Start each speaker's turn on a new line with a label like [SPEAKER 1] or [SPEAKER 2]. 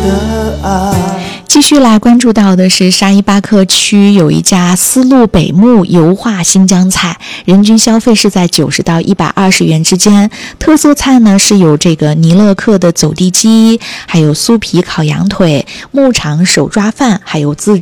[SPEAKER 1] 的爱。
[SPEAKER 2] 继续来关注到的是沙依巴克区有一家丝路北木油画新疆菜，人均消费是在90到120元之间。特色菜呢是有这个尼勒克的走地鸡，还有酥皮烤羊腿、牧场手抓饭，还有自